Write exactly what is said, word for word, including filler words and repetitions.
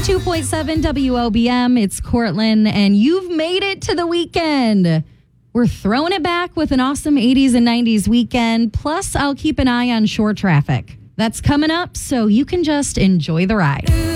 ninety-two point seven W O B M. It's Cortland, and you've made it to the weekend. We're throwing it back with an awesome eighties and nineties weekend. Plus, I'll keep an eye on shore traffic. That's coming up, so you can just enjoy the ride.